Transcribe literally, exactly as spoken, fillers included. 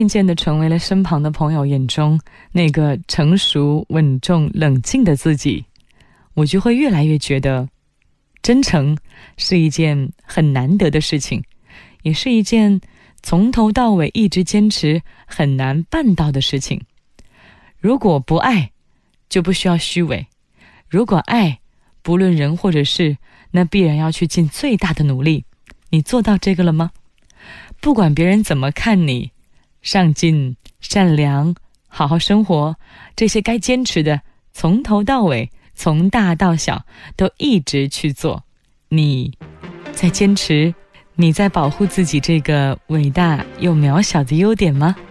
渐渐地成为了身旁的朋友眼中那个成熟、稳重、冷静的自己，我就会越来越觉得，真诚是一件很难得的事情，也是一件从头到尾一直坚持很难办到的事情。如果不爱，就不需要虚伪；如果爱，不论人或者事，那必然要去尽最大的努力。你做到这个了吗？不管别人怎么看你，上进、善良、好好生活，这些该坚持的，从头到尾，从大到小，都一直去做。你在坚持，你在保护自己这个伟大又渺小的优点吗？